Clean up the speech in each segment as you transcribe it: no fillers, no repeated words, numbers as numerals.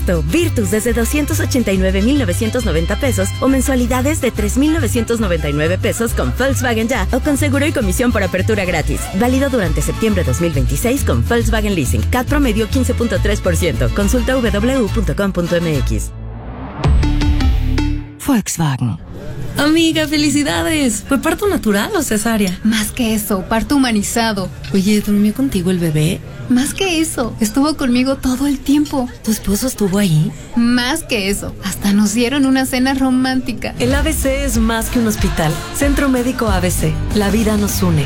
agosto. Virtus desde 289,990 pesos o mensualidades de 3,999 pesos con Volkswagen Ya o con seguro y comisión por apertura gratis. Válido durante septiembre 2026 con Volkswagen Leasing. CAT promedio 15.3%. Consulta www.com.mx. Volkswagen. Amiga, felicidades. ¿Fue parto natural o cesárea? Más que eso, parto humanizado. Oye, ¿durmió contigo el bebé? Más que eso, estuvo conmigo todo el tiempo. ¿Tu esposo estuvo ahí? Más que eso, hasta nos dieron una cena romántica. El ABC es más que un hospital. Centro Médico ABC. La vida nos une.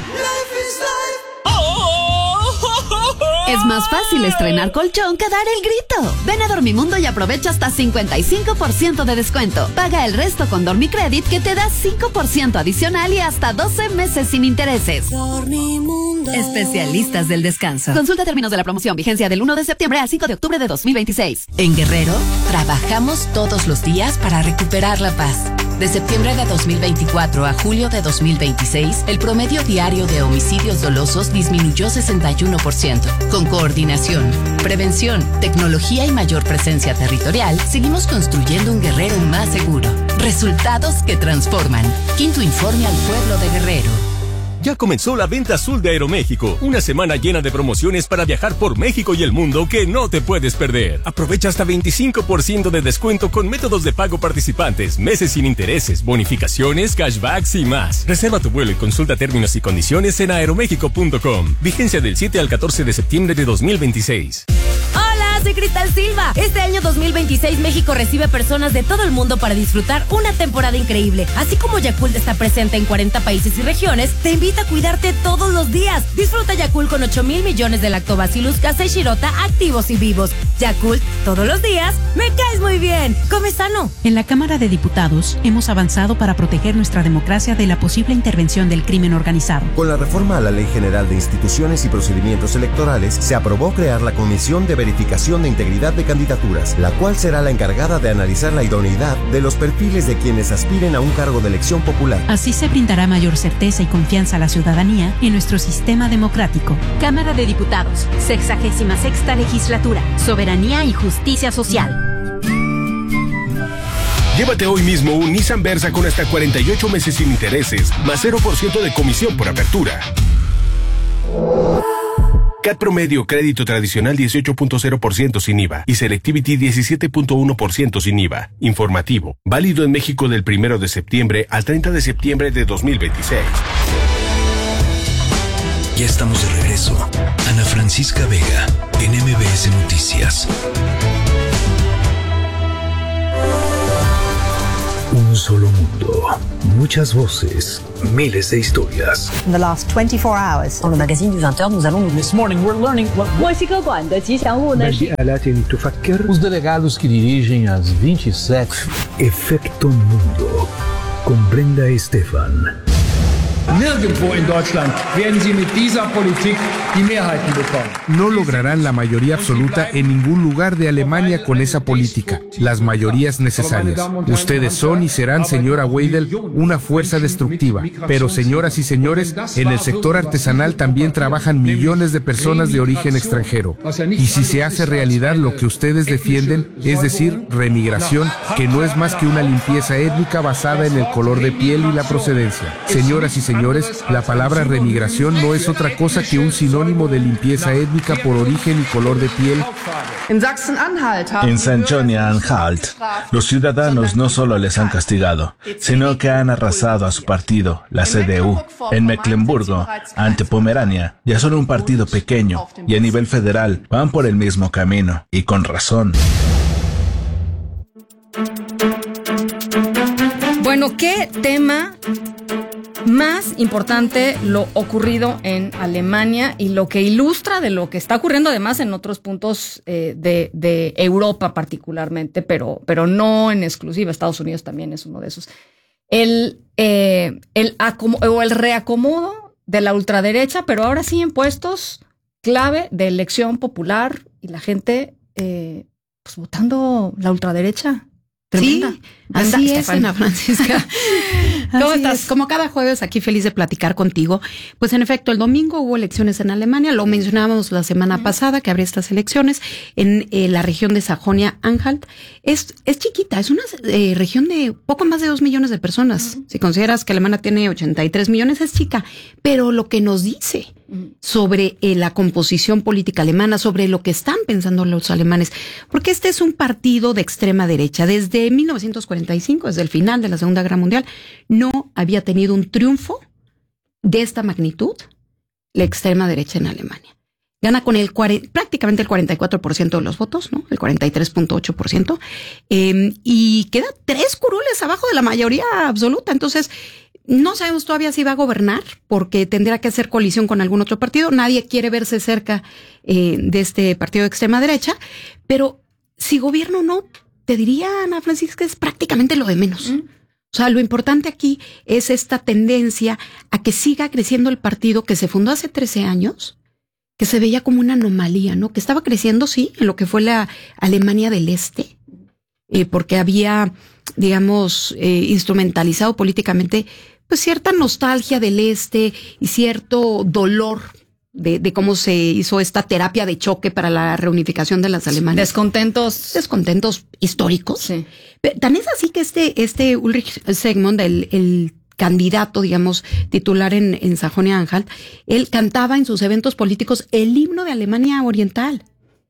Es más fácil estrenar colchón que dar el grito. Ven a Dormimundo y aprovecha hasta 55% de descuento. Paga el resto con Dormicredit que te da 5% adicional y hasta 12 meses sin intereses. Dormimundo. Especialistas del descanso. Consulta términos de la promoción. Vigencia del 1 de septiembre al 5 de octubre de 2026. En Guerrero, trabajamos todos los días para recuperar la paz. De septiembre de 2024 a julio de 2026, el promedio diario de homicidios dolosos disminuyó 61%. Con coordinación, prevención, tecnología y mayor presencia territorial, seguimos construyendo un Guerrero más seguro. Resultados que transforman. Quinto informe al pueblo de Guerrero. Ya comenzó la venta azul de Aeroméxico, una semana llena de promociones para viajar por México y el mundo que no te puedes perder. Aprovecha hasta 25% de descuento con métodos de pago participantes, meses sin intereses, bonificaciones, cashbacks y más. Reserva tu vuelo y consulta términos y condiciones en aeroméxico.com. Vigencia del 7 al 14 de septiembre de 2026. Hola, soy Cristal Silva. Este año 2026 México recibe personas de todo el mundo para disfrutar una temporada increíble. Así como Yakult está presente en 40 países y regiones, te invita a cuidarte todos los días. Disfruta Yakult con 8,000 millones de Lactobacillus casei shirota activos y vivos. Yakult, todos los días, me caes muy bien. Come sano. En la Cámara de Diputados hemos avanzado para proteger nuestra democracia de la posible intervención del crimen organizado. Con la reforma a la Ley General de Instituciones y Procedimientos Electorales, se aprobó crear la Comisión de Verificación de Integridad de Candidaturas, la cual será la encargada de analizar la idoneidad de los perfiles de quienes aspiren a un cargo de elección popular. Así se brindará mayor certeza y confianza a la ciudadanía en nuestro sistema democrático. Cámara de Diputados, 66ª Legislatura, Soberanía y Justicia Social. Llévate hoy mismo un Nissan Versa con hasta 48 meses sin intereses, más 0% de comisión por apertura. CAT promedio crédito tradicional 18.0% sin IVA y Selectivity 17.1% sin IVA. Informativo. Válido en México del 1 de septiembre al 30 de septiembre de 2026. Ya estamos de regreso. Ana Francisca Vega, en MBS Noticias. Un solo mundo, muchas voces, miles de historias. In the last 24 hours. Dans le magazine du 20h, nous allons nous... This morning we're learning what... Os delegados que dirigem as 27. Efecto Mundo, con Brenda Estefan. Nirgendwo in Deutschland werden Sie mit dieser Politik die Mehrheiten bekommen. No lograrán la mayoría absoluta en ningún lugar de Alemania con esa política, las mayorías necesarias. Ustedes son y serán, señora Weidel, una fuerza destructiva. Pero, señoras y señores, en el sector artesanal también trabajan millones de personas de origen extranjero. Y si se hace realidad lo que ustedes defienden, es decir, remigración, que no es más que una limpieza étnica basada en el color de piel y la procedencia. Señoras y señores, la palabra remigración no es otra cosa que un sinónimo de limpieza étnica por origen y color de piel. En Sajonia-Anhalt, los ciudadanos no solo les han castigado, sino que han arrasado a su partido, la CDU. En Mecklemburgo, ante Pomerania, ya son un partido pequeño y a nivel federal van por el mismo camino, y con razón. Bueno, ¿qué tema más importante lo ocurrido en Alemania y lo que ilustra de lo que está ocurriendo además en otros puntos de Europa particularmente, pero no en exclusiva? Estados Unidos también es uno de esos. El reacomodo de la ultraderecha, pero ahora sí en puestos clave de elección popular y la gente pues votando la ultraderecha. Tremenda. Sí, así es, Ana Francisca. ¿Cómo estás? Como cada jueves, aquí feliz de platicar contigo. Pues en efecto, el domingo hubo elecciones en Alemania, lo mencionábamos la semana pasada que habría estas elecciones en la región de Sajonia-Anhalt. Es chiquita, es una región de poco más de 2 millones de personas. Si consideras que Alemania tiene 83 millones, es chica. Pero lo que nos dice sobre la composición política alemana, sobre lo que están pensando los alemanes, porque este es un partido de extrema derecha. Desde 1945, desde el final de la Segunda Guerra Mundial, no había tenido un triunfo de esta magnitud la extrema derecha en Alemania. Gana con prácticamente el 44% de los votos, ¿no? El 43.8%, y queda 3 curules abajo de la mayoría absoluta. Entonces, no sabemos todavía si va a gobernar, porque tendrá que hacer coalición con algún otro partido. Nadie quiere verse cerca de este partido de extrema derecha, pero si gobierna o no, te diría, Ana Francisca, es prácticamente lo de menos. O sea, lo importante aquí es esta tendencia a que siga creciendo el partido que se fundó hace 13 años, que se veía como una anomalía, ¿no? Que estaba creciendo, sí, en lo que fue la Alemania del Este, porque había, digamos, instrumentalizado políticamente pues cierta nostalgia del Este y cierto dolor de cómo se hizo esta terapia de choque para la reunificación de las Alemanias. Descontentos históricos. Sí. Pero tan es así que este Ulrich Segmund, el candidato, digamos, titular en Sajonia-Anhalt, él cantaba en sus eventos políticos el himno de Alemania Oriental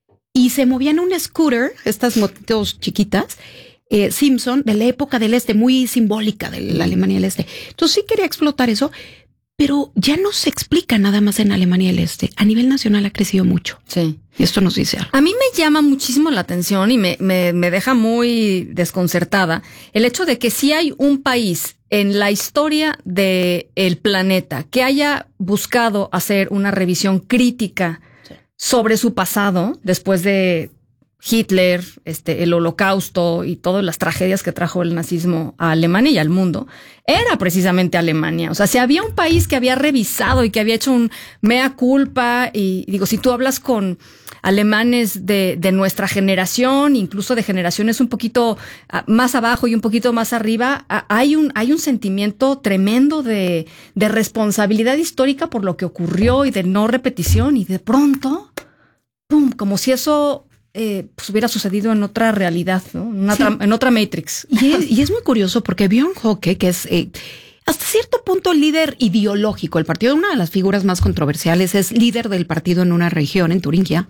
y se movía en un scooter, estas motos chiquitas, Simpson, de la época del Este, muy simbólica de la Alemania del Este. Entonces sí quería explotar eso, pero ya no se explica nada más en Alemania del Este. A nivel nacional ha crecido mucho. Sí. Y esto nos dice algo. A mí me llama muchísimo la atención y me deja muy desconcertada el hecho de que sí hay un país en la historia del planeta que haya buscado hacer una revisión crítica sobre su pasado después de Hitler, el Holocausto y todas las tragedias que trajo el nazismo a Alemania y al mundo, era precisamente Alemania. O sea, si había un país que había revisado y que había hecho un mea culpa, y digo, si tú hablas con alemanes de nuestra generación, incluso de generaciones un poquito más abajo y un poquito más arriba, hay un sentimiento tremendo de responsabilidad histórica por lo que ocurrió y de no repetición, y de pronto, ¡pum!, como si eso pues hubiera sucedido en otra realidad, ¿no? En otra Matrix. Y es muy curioso porque Björn Höcke, que es hasta cierto punto líder ideológico del partido, una de las figuras más controversiales, es líder del partido en una región, en Turingia,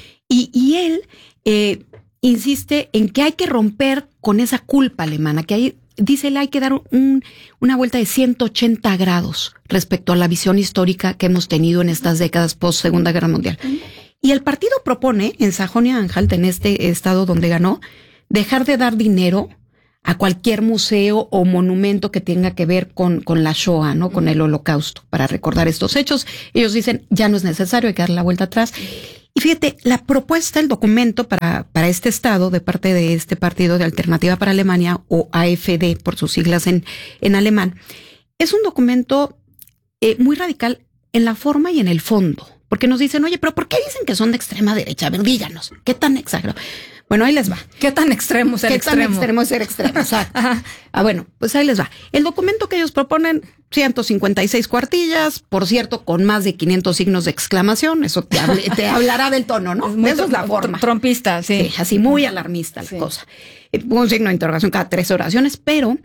y él insiste en que hay que romper con esa culpa alemana, que dice él, hay que dar una vuelta de 180 grados respecto a la visión histórica que hemos tenido en estas décadas post Segunda Guerra Mundial. Y el partido propone en Sajonia-Anhalt, en este estado donde ganó, dejar de dar dinero a cualquier museo o monumento que tenga que ver con la Shoah, ¿no? Con el Holocausto, para recordar estos hechos. Ellos dicen, ya no es necesario, hay que dar la vuelta atrás. Y fíjate, la propuesta, el documento para este estado, de parte de este partido de Alternativa para Alemania, o AfD por sus siglas en alemán, es un documento muy radical en la forma y en el fondo. Porque nos dicen, oye, pero ¿por qué dicen que son de extrema derecha? A ver, díganos, ¿qué tan exagerado? Bueno, ahí les va. ¿Qué tan extremo ser extremo? ¿Qué tan extremo es ser extremo? Exacto. Bueno, pues ahí les va. El documento que ellos proponen, 156 cuartillas, por cierto, con más de 500 signos de exclamación. Eso te hablará del tono, ¿no? Eso es la forma. Trompista, sí. Así muy alarmista la cosa. Un signo de interrogación cada 3 oraciones, pero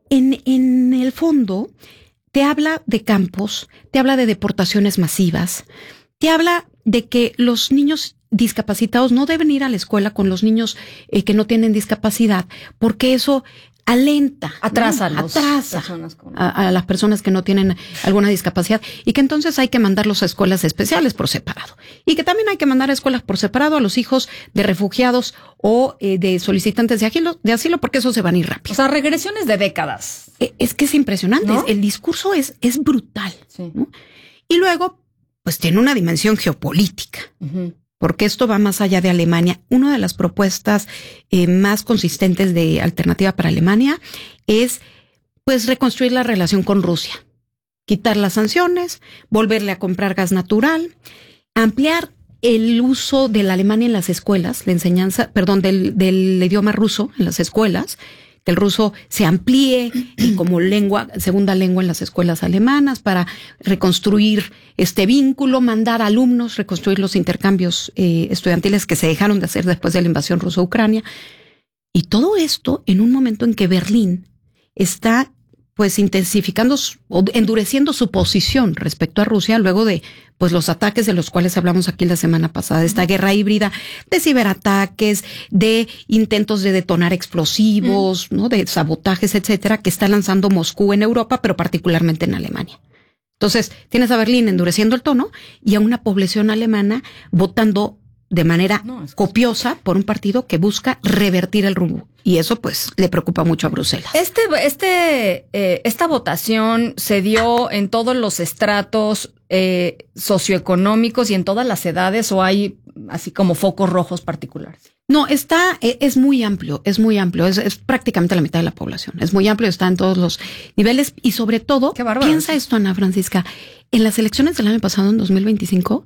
en el fondo te habla de campos, te habla de deportaciones masivas, te habla de que los niños discapacitados no deben ir a la escuela con los niños que no tienen discapacidad, porque eso atrasa a las personas que no tienen alguna discapacidad, y que entonces hay que mandarlos a escuelas especiales por separado, y que también hay que mandar a escuelas por separado a los hijos de refugiados o de solicitantes de asilo, porque eso se van a ir rápido. O sea, regresiones de décadas. Es que es impresionante, ¿no? El discurso es brutal, sí, ¿no? Y luego pues tiene una dimensión geopolítica, porque esto va más allá de Alemania. Una de las propuestas más consistentes de Alternativa para Alemania es pues reconstruir la relación con Rusia, quitar las sanciones, volverle a comprar gas natural, ampliar el uso del alemán en las escuelas, la enseñanza, del idioma ruso en las escuelas, que el ruso se amplíe como segunda lengua en las escuelas alemanas para reconstruir este vínculo, mandar alumnos, reconstruir los intercambios estudiantiles que se dejaron de hacer después de la invasión rusa a Ucrania. Y todo esto en un momento en que Berlín está pues intensificando o endureciendo su posición respecto a Rusia luego de pues los ataques de los cuales hablamos aquí la semana pasada, de esta guerra híbrida, de ciberataques, de intentos de detonar explosivos, ¿no? De sabotajes, etcétera, que está lanzando Moscú en Europa, pero particularmente en Alemania. Entonces, tienes a Berlín endureciendo el tono y a una población alemana votando de manera copiosa por un partido que busca revertir el rumbo. Y eso, pues, le preocupa mucho a Bruselas. Esta votación se dio en todos los estratos socioeconómicos y en todas las edades, ¿o hay así como focos rojos particulares? No, es muy amplio, es prácticamente la mitad de la población. Es muy amplio, está en todos los niveles y sobre todo, piensa esto, Ana Francisca, en las elecciones del año pasado, en 2025,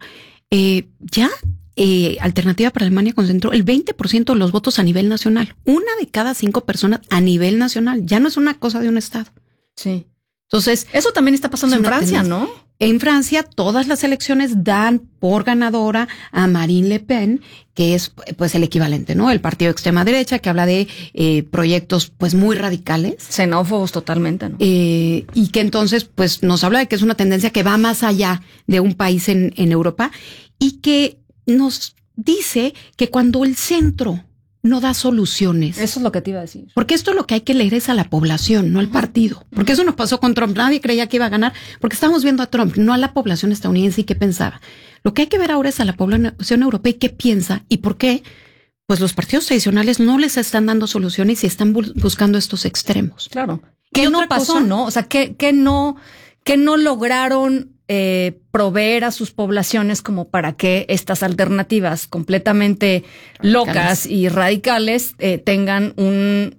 Alternativa para Alemania concentró el 20% de los votos a nivel nacional. 1 de cada 5 personas a nivel nacional. Ya no es una cosa de un estado. Sí. Entonces, eso también está pasando en Francia, ¿no? En Francia, todas las elecciones dan por ganadora a Marine Le Pen, que es pues el equivalente, ¿no? El partido de extrema derecha que habla de proyectos pues muy radicales. Xenófobos totalmente, ¿no? Y que entonces pues nos habla de que es una tendencia que va más allá de un país en Europa y que nos dice que cuando el centro no da soluciones. Eso es lo que te iba a decir. Porque esto lo que hay que leer es a la población, no al partido. Porque eso nos pasó con Trump. Nadie creía que iba a ganar porque estábamos viendo a Trump, no a la población estadounidense y qué pensaba. Lo que hay que ver ahora es a la población europea y qué piensa y por qué pues los partidos tradicionales no les están dando soluciones y están buscando estos extremos. Claro. ¿Qué no pasó, no? O sea, ¿qué no lograron proveer a sus poblaciones como para que estas alternativas completamente locas y radicales tengan un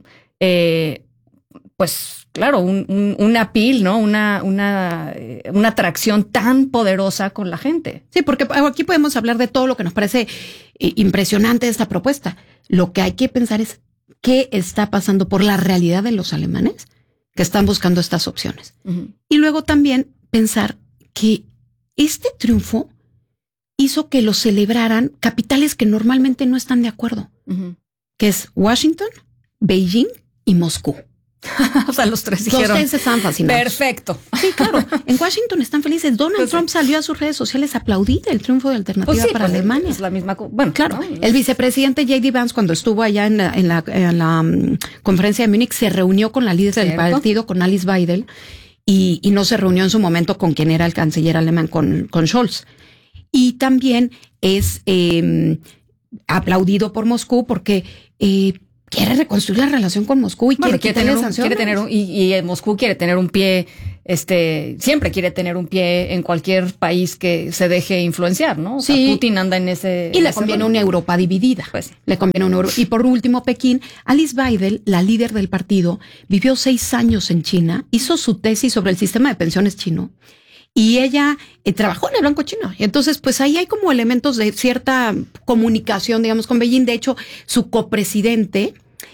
appeal, ¿no? Una atracción tan poderosa con la gente. Sí, porque aquí podemos hablar de todo lo que nos parece impresionante de esta propuesta. Lo que hay que pensar es qué está pasando por la realidad de los alemanes que están buscando estas opciones. Uh-huh. Y luego también pensar que este triunfo hizo que lo celebraran capitales que normalmente no están de acuerdo, que es Washington, Beijing y Moscú. O sea, los tres dijeron. Los tres están fascinados. Perfecto. Sí, claro. En Washington están felices. Donald Trump salió a sus redes sociales a aplaudir el triunfo de Alternativa para Alemania. Es la misma. Bueno, claro. ¿No? El vicepresidente J.D. Vance, cuando estuvo allá en la conferencia de Múnich, se reunió con la líder del partido, con Alice Weidel, y no se reunió en su momento con quien era el canciller alemán, con Scholz. Y también es aplaudido por Moscú porque quiere reconstruir la relación con Moscú y quiere tener sanciones. Y Moscú quiere tener un pie, siempre quiere tener un pie en cualquier país que se deje influenciar, ¿no? O sea, Putin anda en ese. Y le conviene una Europa dividida. Pues le conviene una Europa. Y por último, Pekín, Alice Weidel, la líder del partido, vivió 6 años en China, hizo su tesis sobre el sistema de pensiones chino. Y ella trabajó en el Banco Chino. Y entonces, pues ahí hay como elementos de cierta comunicación, digamos, con Beijing. De hecho, su copresidente,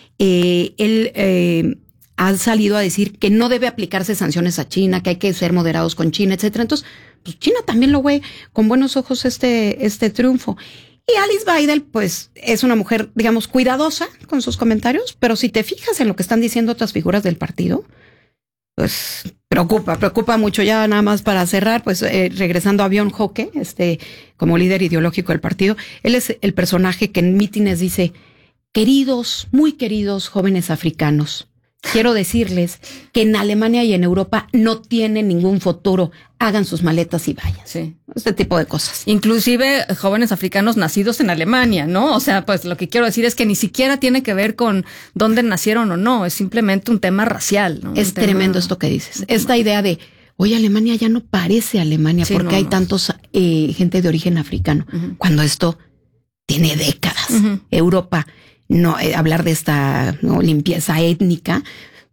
él ha salido a decir que no debe aplicarse sanciones a China, que hay que ser moderados con China, etcétera. Entonces, pues China también lo ve con buenos ojos este triunfo. Y Alice Weidel, pues, es una mujer, digamos, cuidadosa con sus comentarios, pero si te fijas en lo que están diciendo otras figuras del partido, pues preocupa mucho. Ya nada más para cerrar, pues regresando a Björn Höcke, como líder ideológico del partido, él es el personaje que en mítines dice: queridos, muy queridos jóvenes africanos, quiero decirles que en Alemania y en Europa no tienen ningún futuro. Hagan sus maletas y vayan. Sí. Este tipo de cosas. Inclusive jóvenes africanos nacidos en Alemania, ¿no? O sea, pues lo que quiero decir es que ni siquiera tiene que ver con dónde nacieron o no. Es simplemente un tema racial, ¿no? Es tremendo esto que dices. Esta idea de, oye, Alemania ya no parece Alemania porque hay tantos gente de origen africano. Uh-huh. Cuando esto tiene décadas. Uh-huh. Europa, no hablar de esta limpieza étnica.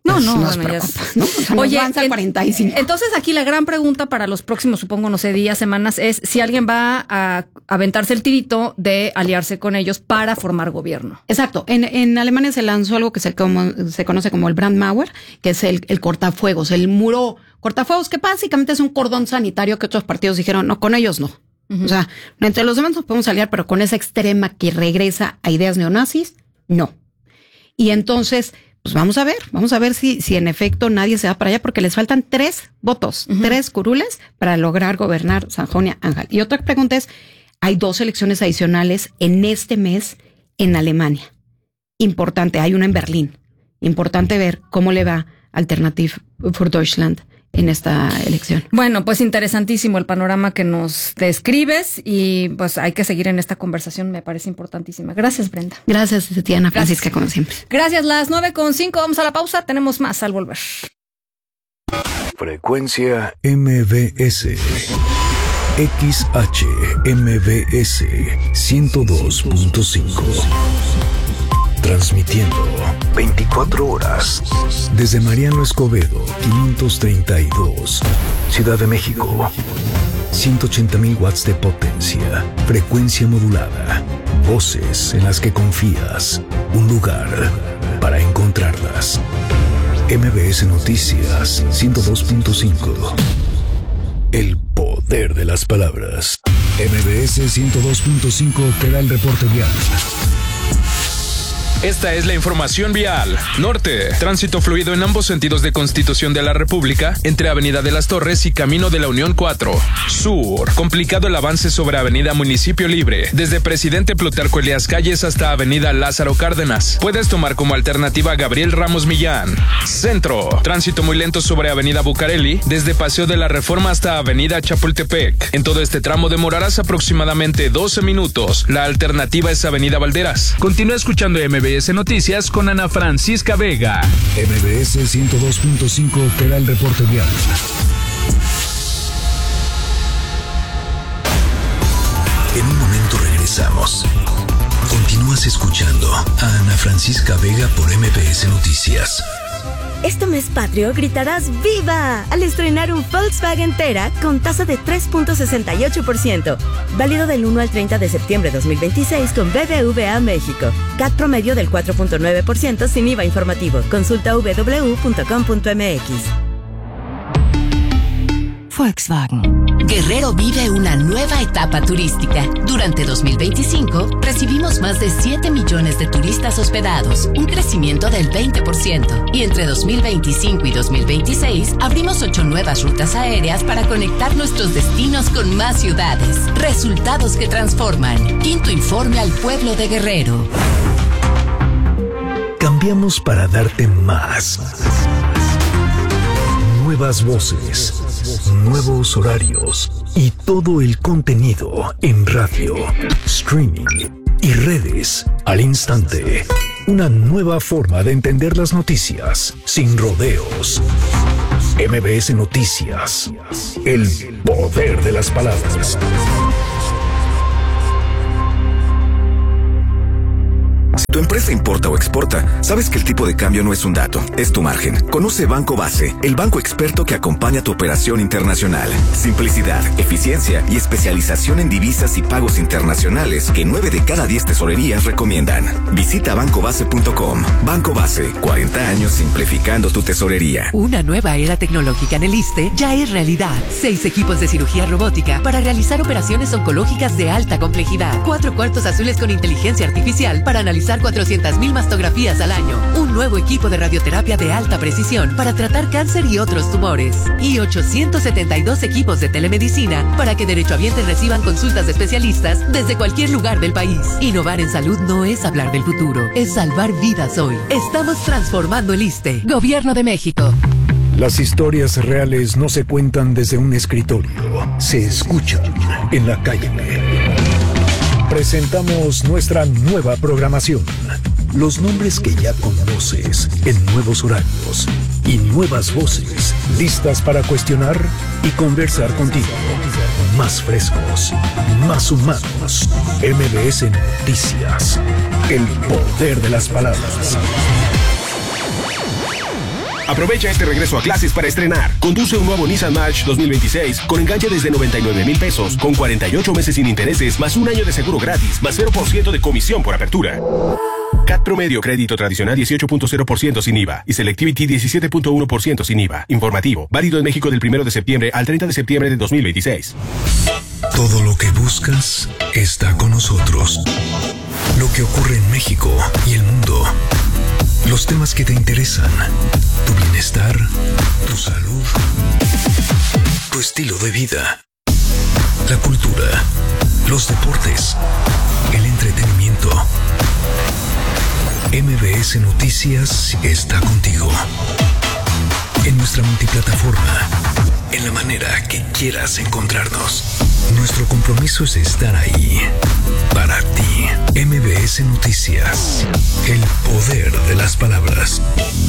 Oye, avanza 45. Entonces aquí la gran pregunta para los próximos, supongo, no sé, días, semanas, es si alguien va a aventarse el tirito de aliarse con ellos para formar gobierno. Exacto. En Alemania se lanzó algo que se conoce como el Brandmauer, que es el cortafuegos, el muro cortafuegos, que básicamente es un cordón sanitario que otros partidos dijeron, no, con ellos no. O sea, entre los demás nos podemos aliar, pero con esa extrema que regresa a ideas neonazis, no. Y entonces, pues vamos a ver si en efecto nadie se va para allá, porque les faltan 3 votos, 3 curules para lograr gobernar Sajonia-Anhalt. Y otra pregunta es, hay 2 elecciones adicionales en este mes en Alemania. Importante, hay una en Berlín. Importante ver cómo le va Alternative für Deutschland en esta elección. Bueno, pues interesantísimo el panorama que nos describes y pues hay que seguir en esta conversación, me parece importantísima. Gracias, Brenda. Gracias, Ana Francisca, como siempre. Gracias, las 9:05, vamos a la pausa, tenemos más al volver. Frecuencia MBS. XHMBS 102.5. Transmitiendo 24 horas desde Mariano Escobedo 532, Ciudad de México. 180,000 watts de potencia, frecuencia modulada, voces en las que confías, un lugar para encontrarlas. MBS Noticias 102.5. El poder de las palabras. MBS 102.5 te da el reporte vial. Esta es la información vial. Norte, tránsito fluido en ambos sentidos de Constitución de la República, entre Avenida de las Torres y Camino de la Unión 4. Sur, complicado el avance sobre Avenida Municipio Libre, desde Presidente Plutarco Elías Calles hasta Avenida Lázaro Cárdenas. Puedes tomar como alternativa Gabriel Ramos Millán. Centro, tránsito muy lento sobre Avenida Bucareli, desde Paseo de la Reforma hasta Avenida Chapultepec. En todo este tramo demorarás aproximadamente 12 minutos. La alternativa es Avenida Valderas. Continúa escuchando MBS Noticias con Ana Francisca Vega. MBS 102.5 te da el reporte vial. En un momento regresamos. Continúas escuchando a Ana Francisca Vega por MBS Noticias. Este mes patrio gritarás ¡Viva! Al estrenar un Volkswagen Tera con tasa de 3.68%. Válido del 1 al 30 de septiembre de 2026 con BBVA México. CAT promedio del 4.9% sin IVA informativo. Consulta www.com.mx. Volkswagen. Guerrero vive una nueva etapa turística. Durante 2025 recibimos más de 7 millones de turistas hospedados, un crecimiento del 20%. Y entre 2025 y 2026 abrimos 8 nuevas rutas aéreas para conectar nuestros destinos con más ciudades. Resultados que transforman. Quinto informe al pueblo de Guerrero. Cambiamos para darte más. Nuevas voces, nuevos horarios y todo el contenido en radio, streaming y redes al instante. Una nueva forma de entender las noticias sin rodeos. MBS Noticias, el poder de las palabras. Si tu empresa importa o exporta, sabes que el tipo de cambio no es un dato, es tu margen. Conoce Banco Base, el banco experto que acompaña tu operación internacional. Simplicidad, eficiencia y especialización en divisas y pagos internacionales que 9 de cada 10 tesorerías recomiendan. Visita bancobase.com. Banco Base, 40 años simplificando tu tesorería. Una nueva era tecnológica en el ISSSTE ya es realidad. 6 equipos de cirugía robótica para realizar operaciones oncológicas de alta complejidad. 4 cuartos azules con inteligencia artificial para analizar 400,000 mastografías al año. Un nuevo equipo de radioterapia de alta precisión para tratar cáncer y otros tumores. Y 872 equipos de telemedicina para que derechohabientes reciban consultas de especialistas desde cualquier lugar del país. Innovar en salud no es hablar del futuro, es salvar vidas hoy. Estamos transformando el ISSSTE. Gobierno de México. Las historias reales no se cuentan desde un escritorio, se escuchan en la calle. Presentamos nuestra nueva programación. Los nombres que ya conoces en nuevos horarios y nuevas voces listas para cuestionar y conversar contigo. Más frescos, más humanos. MBS Noticias. El poder de las palabras. Aprovecha este regreso a clases para estrenar. Conduce un nuevo Nissan March 2026 con enganche desde 99,000 pesos, con 48 meses sin intereses, más un año de seguro gratis, más 0% de comisión por apertura. CAT promedio crédito tradicional 18.0% sin IVA y Selectivity 17.1% sin IVA. Informativo. Válido en México del 1 de septiembre al 30 de septiembre de 2026. Todo lo que buscas está con nosotros. Lo que ocurre en México y el mundo. Los temas que te interesan. Tu bienestar, tu salud, tu estilo de vida. La cultura, los deportes, el entretenimiento. MBS Noticias está contigo. En nuestra multiplataforma, en la manera que quieras encontrarnos. Nuestro compromiso es estar ahí, para ti. MBS Noticias, el poder de las palabras.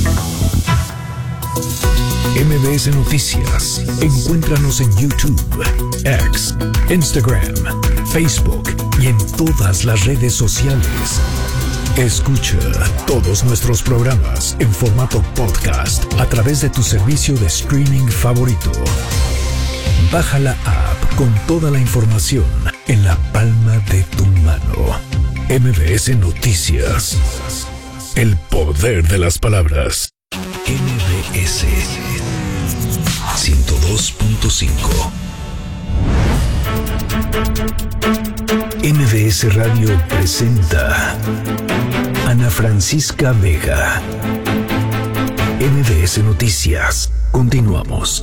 MBS Noticias, encuéntranos en YouTube, X, Instagram, Facebook y en todas las redes sociales. Escucha todos nuestros programas en formato podcast a través de tu servicio de streaming favorito. Baja la app con toda la información en la palma de tu mano. MBS Noticias. El poder de las palabras. MBS 102.5. MBS Radio presenta Ana Francisca Vega. MBS Noticias. Continuamos.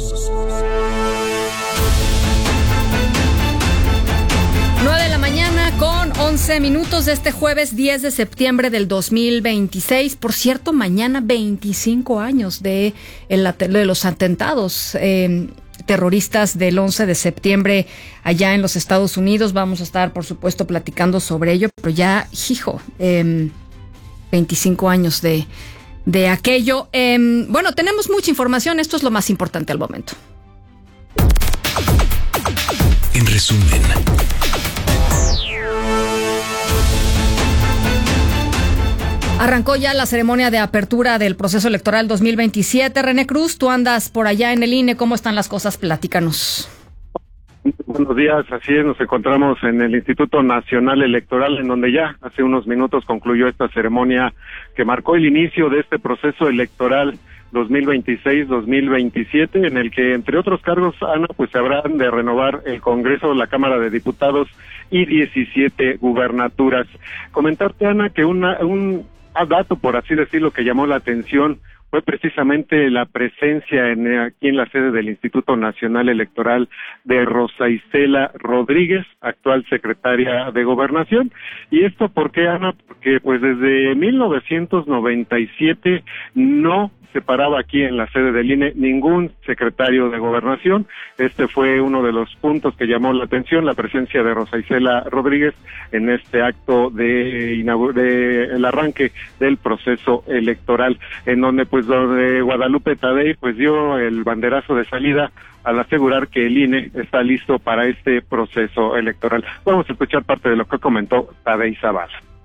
9 de la mañana con 11 minutos de este jueves 10 de septiembre del 2026. Por cierto, mañana 25 años de los atentados terroristas del 11 de septiembre allá en los Estados Unidos. Vamos a estar, por supuesto, platicando sobre ello, pero ya, 25 años de aquello. Bueno, tenemos mucha información, esto es lo más importante al momento. En resumen, arrancó ya la ceremonia de apertura del proceso electoral 2027. René Cruz, tú andas por allá en el INE. ¿Cómo están las cosas? Platícanos. Buenos días, así es, nos encontramos en el Instituto Nacional Electoral, en donde ya hace unos minutos concluyó esta ceremonia que marcó el inicio de este proceso electoral 2026-2027, en el que, entre otros cargos, Ana, pues se habrán de renovar el Congreso, la Cámara de Diputados y 17 gubernaturas. Comentarte, Ana, que un dato, por así decirlo, que llamó la atención fue precisamente la presencia aquí en la sede del Instituto Nacional Electoral de Rosa Isela Rodríguez, actual secretaria de Gobernación. ¿Y esto por qué, Ana? Porque pues desde 1997 no se paraba aquí en la sede del INE ningún secretario de Gobernación. Este fue uno de los puntos que llamó la atención, la presencia de Rosa Isela Rodríguez en este acto de el arranque del proceso electoral, en donde donde Guadalupe Tadei pues dio el banderazo de salida al asegurar que el INE está listo para este proceso electoral. Vamos a escuchar parte de lo que comentó Tadei Zavala.